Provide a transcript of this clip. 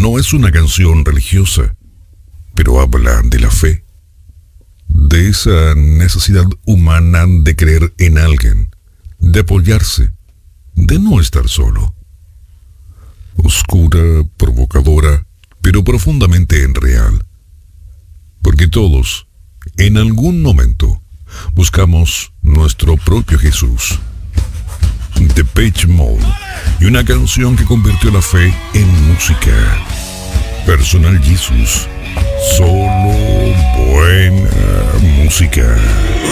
no es una canción religiosa, pero habla de la fe, de esa necesidad humana de creer en alguien, de apoyarse, de no estar solo. Oscura, provocadora, pero profundamente real. Porque todos, en algún momento, buscamos nuestro propio Jesús. Depeche Mode y una canción que convirtió la fe en música. Personal Jesus. Solo buena música.